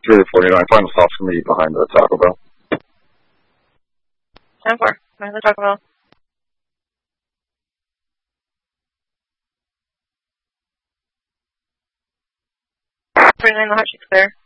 349, final stops for me behind the Taco Bell. 10-4, behind the Taco Bell. 39, the hot sheet's clear.